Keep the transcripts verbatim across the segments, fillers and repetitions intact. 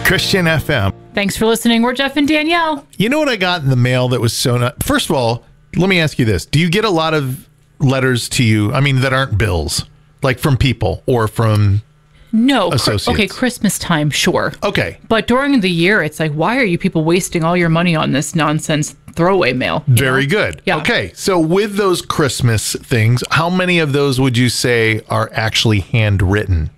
Christian F M. Thanks for listening. We're Jeff and Danielle. You know what I got in the mail that was so not... First of all, let me ask you this. Do you get a lot of letters to you, I mean, that aren't bills, like from people or from No. associates? Cr- okay, Christmas time, sure. Okay. But during the year, it's like, why are you people wasting all your money on this nonsense throwaway mail? Very know? good. Yeah. Okay. So with those Christmas things, how many of those would you say are actually handwritten?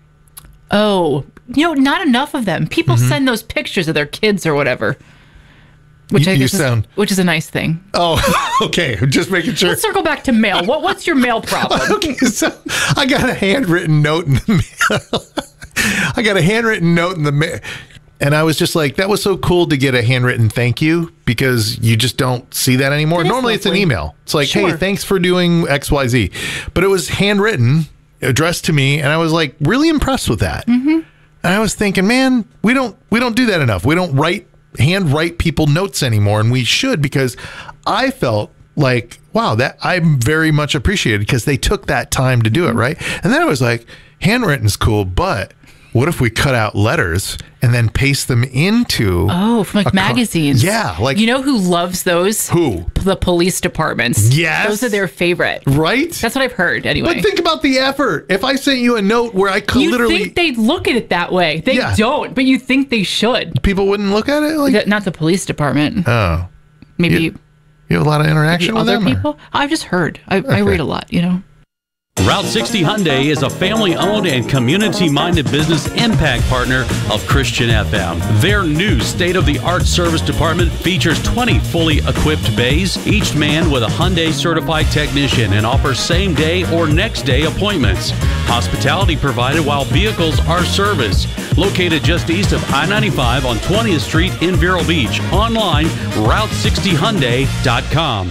Oh, you know, not enough of them. People mm-hmm. send those pictures of their kids or whatever. Which you, I guess you sound... is, which is a nice thing. Oh, okay. Just making sure. Let's circle back to mail. What What's your mail problem? Okay, so I got a handwritten note in the mail. I got a handwritten note in the mail. And I was just like, that was so cool to get a handwritten thank you because you just don't see that anymore. That Normally it's an email. It's like, sure. hey, thanks for doing X Y Z. But it was handwritten, addressed to me. And I was like really impressed with that. Mm-hmm. And I was thinking, man, we don't we don't do that enough. We don't write hand write people notes anymore, and we should, because I felt like, wow, that I'm very much appreciated because they took that time to do it, right? And then I was like, handwritten's cool, but what if we cut out letters and then paste them into oh, from like magazines? Co- yeah, like you know who loves those? Who? The police departments. Yes, those are their favorite. Right? That's what I've heard. Anyway, but think about the effort. If I sent you a note where I could you literally, think they'd look at it that way? They Yeah. don't, but you think they should. People wouldn't look at it like Th- not the police department. Oh, maybe you, you have a lot of interaction with other them, people. Or? I've just heard. I, okay. I read a lot. You know. Route sixty Hyundai is a family-owned and community-minded business impact partner of Christian F M. Their new state-of-the-art service department features twenty fully equipped bays, each manned with a Hyundai-certified technician, and offers same-day or next-day appointments. Hospitality provided while vehicles are serviced. Located just east of I ninety-five on twentieth Street in Vero Beach. Online, route sixty hyundai dot com.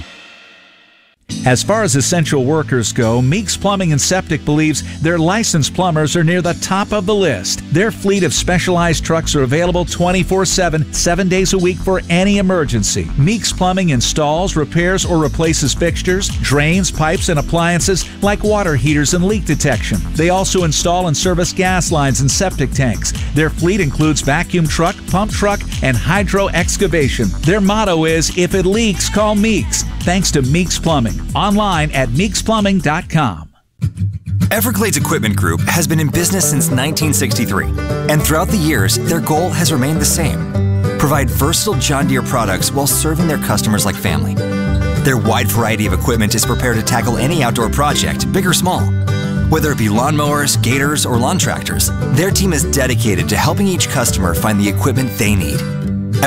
As far as essential workers go, Meeks Plumbing and Septic believes their licensed plumbers are near the top of the list. Their fleet of specialized trucks are available twenty-four seven, seven days a week for any emergency. Meeks Plumbing installs, repairs, or replaces fixtures, drains, pipes, and appliances like water heaters and leak detection. They also install and service gas lines and septic tanks. Their fleet includes vacuum truck, pump truck, and hydro excavation. Their motto is, if it leaks, call Meeks. Thanks to Meeks Plumbing. Online at meeks plumbing dot com. Everglades Equipment Group has been in business since nineteen sixty-three, and throughout the years, their goal has remained the same: provide versatile John Deere products while serving their customers like family. Their wide variety of equipment is prepared to tackle any outdoor project, big or small. Whether it be lawnmowers, gators, or lawn tractors, their team is dedicated to helping each customer find the equipment they need.